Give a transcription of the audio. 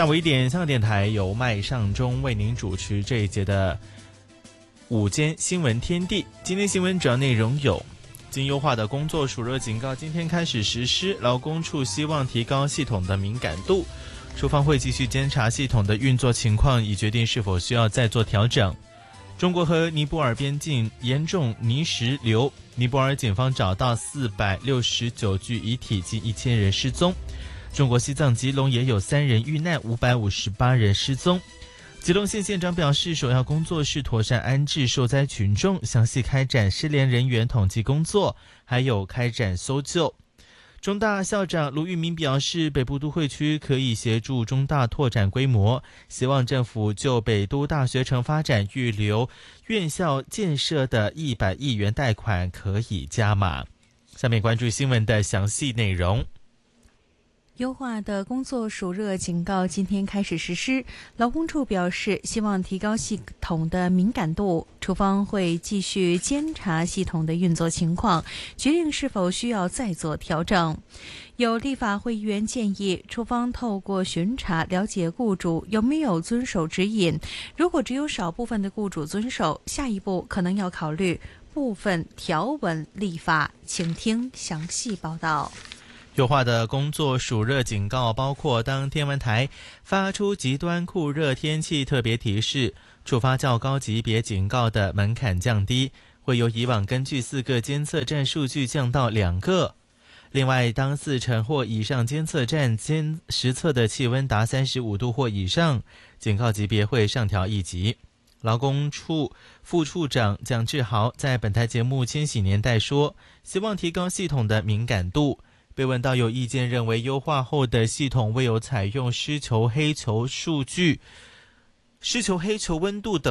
下午1点，香港电台由麦尚中为您主持这一节的午间新闻天地。今天新闻主要内容有：经优化的工作暑热警告今天开始实施，劳工处希望提高系统的敏感度，处方会继续监察系统的运作情况，以决定是否需要再做调整。中国和尼泊尔边境严重泥石流，尼泊尔警方找到469具遗体，近1000人失踪。中国西藏吉隆也有3人遇难，558人失踪。吉隆县县长表示，首要工作是妥善安置受灾群众，详细开展失联人员统计工作，还有开展搜救。中大校长卢玉明表示，北部都会区可以协助中大拓展规模，希望政府就北都大学城发展预留院校建设的100亿元贷款可以加码。下面关注新闻的详细内容。 优化的工作暑热警告今天开始实施，劳工处表示希望提高系统的敏感度，处方会继续监察系统的运作情况，决定是否需要再做调整。有立法会议员建议，处方透过巡查了解雇主有没有遵守指引，如果只有少部分的雇主遵守，下一步可能要考虑部分条文立法。请听详细报道。 优化的工作暑热警告包括，当天文台发出极端酷热天气特别提示，触发较高级别警告的门槛降低，会由以往根据4个监测站数据降到2个。另外，当40%或以上监测站实测的气温达35度或以上，警告级别会上调1级。劳工处副处长蒋志豪在本台节目《千禧年代》说，希望提高系统的敏感度。被问到有意见认为优化后的系统未有采用湿球、黑球数据、湿球、黑球温度等